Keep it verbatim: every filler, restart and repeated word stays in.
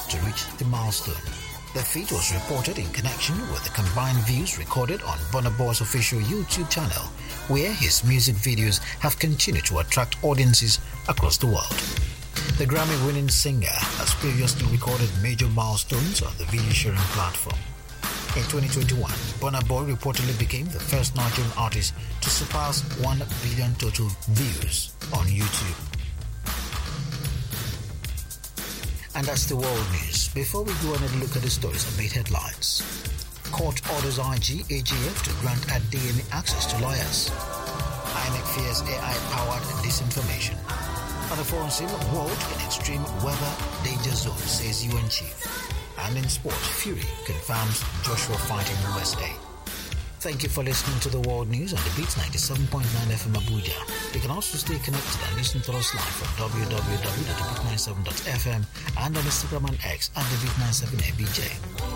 to reach the milestone. The feat was reported in connection with the combined views recorded on Burna Boy's official YouTube channel, where his music videos have continued to attract audiences across the world. The Grammy-winning singer has previously recorded major milestones on the video sharing platform. In twenty twenty-one, Burna Boy reportedly became the first Nigerian artist to surpass one billion total views on YouTube. And that's the world news. Before we go and look at the stories that made headlines. Court orders I G A G F to grant A D M A access to lawyers. I N E C fears A I-powered disinformation. On the foreign scene, world in extreme weather danger zone, says U N chief. And in sport, Fury confirms Joshua fighting Wednesday. Thank you for listening to the world news on the Beats ninety-seven point nine F M Abuja. You can also stay connected and listen to us live from w w w dot the beat ninety-seven dot f m and on Instagram and X at the beat ninety-seven A B J.